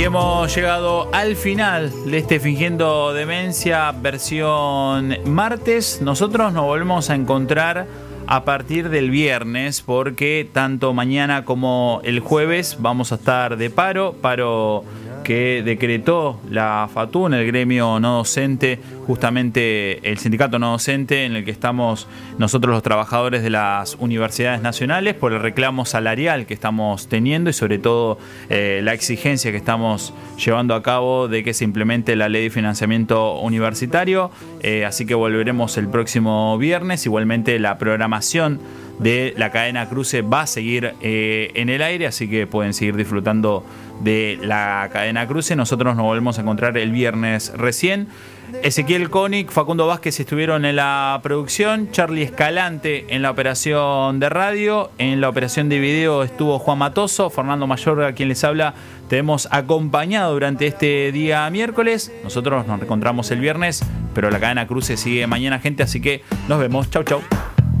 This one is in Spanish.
hemos llegado al final de este Fingiendo Demencia versión martes. Nosotros nos volvemos a encontrar a partir del viernes, porque tanto mañana como el jueves vamos a estar de paro que decretó la FATUN, el gremio no docente, justamente el sindicato no docente en el que estamos nosotros los trabajadores de las universidades nacionales, por el reclamo salarial que estamos teniendo y sobre todo la exigencia que estamos llevando a cabo de que se implemente la ley de financiamiento universitario. Así que volveremos el próximo viernes. Igualmente la programación de la cadena Cruce va a seguir en el aire, así que pueden seguir disfrutando de la cadena Cruce. Nosotros nos volvemos a encontrar el viernes recién. Ezequiel Koenig, Facundo Vázquez estuvieron en la producción, Charlie Escalante en la operación de radio, en la operación de video estuvo Juan Matoso, Fernando Mayorga, quien les habla. Te hemos acompañado durante este día miércoles. Nosotros nos reencontramos el viernes, pero la cadena Cruce sigue mañana, gente, así que nos vemos. Chau, chau.